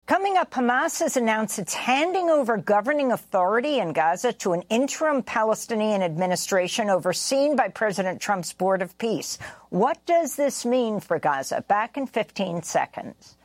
Coming up, Hamas has announced it's handing over governing authority in Gaza to an interim Palestinian administration overseen by President Trump's Board of Peace. What does this mean for Gaza? Back in 15 seconds.